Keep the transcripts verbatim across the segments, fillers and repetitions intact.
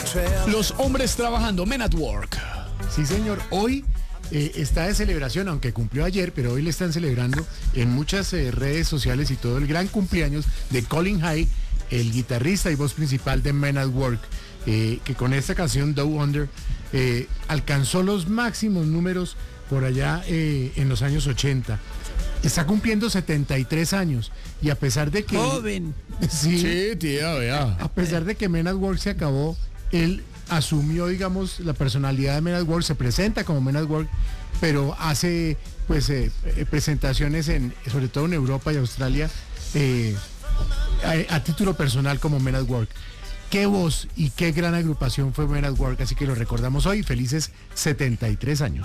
Los hombres trabajando, Men at Work. Sí, señor. Hoy eh, está de celebración, aunque cumplió ayer, pero hoy le están celebrando en muchas eh, redes sociales y todo el gran cumpleaños de Colin Hay, el guitarrista y voz principal de Men at Work, eh, que con esta canción Down Under eh, alcanzó los máximos números por allá eh, en los años ochenta. Está cumpliendo setenta y tres años y a pesar de que... Joven. Sí, Sí, tía, vea. a pesar de que Men at Work se acabó, él asumió, digamos, la personalidad de Men at Work, se presenta como Men at Work, pero hace pues eh, eh, presentaciones en, sobre todo en Europa y Australia, eh, a, a título personal como Men at Work. Qué voz y qué gran agrupación fue Men at Work, así que lo recordamos hoy, felices setenta y tres años.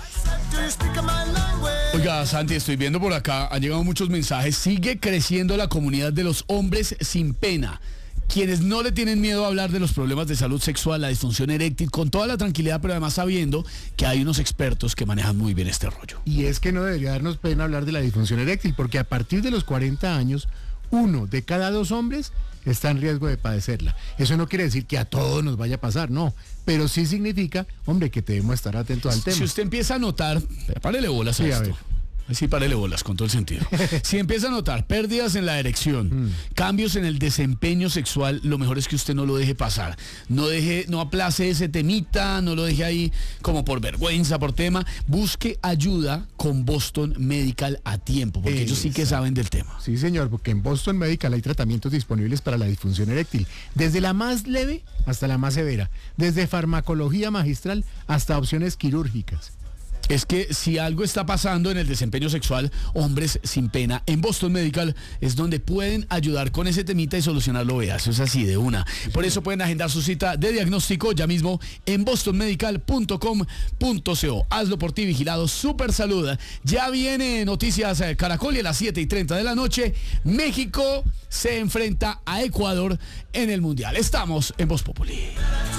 Oiga, Santi, estoy viendo por acá, han llegado muchos mensajes. Sigue creciendo la comunidad de los hombres sin pena, quienes no le tienen miedo a hablar de los problemas de salud sexual, la disfunción eréctil, con toda la tranquilidad, pero además sabiendo que hay unos expertos que manejan muy bien este rollo. Y es que no debería darnos pena hablar de la disfunción eréctil, porque a partir de los cuarenta años, uno de cada dos hombres está en riesgo de padecerla. Eso no quiere decir que a todos nos vaya a pasar, no. Pero sí significa, hombre, que debemos estar atentos al tema. Si usted empieza a notar, párele bolas a Sí, a esto. ver. Sí, párele bolas, con todo el sentido. Si empieza a notar pérdidas en la erección, Mm. cambios en el desempeño sexual, lo mejor es que usted no lo deje pasar. No deje, no aplace ese temita, no lo deje ahí como por vergüenza, por tema. Busque ayuda con Boston Medical a tiempo, porque ellos sí que Exacto. saben del tema. Sí, señor, porque en Boston Medical hay tratamientos disponibles para la disfunción eréctil, desde la más leve hasta la más severa, desde farmacología magistral hasta opciones quirúrgicas. Es que si algo está pasando en el desempeño sexual, hombres sin pena, en Boston Medical es donde pueden ayudar con ese temita y solucionarlo. Vea, eso es así de una. Por eso pueden agendar su cita de diagnóstico ya mismo en boston medical punto com punto co. Hazlo por ti, vigilado. Super Salud. Ya viene Noticias eh, Caracol y a las siete y treinta de la noche, México se enfrenta a Ecuador en el Mundial. Estamos en Voz Populi.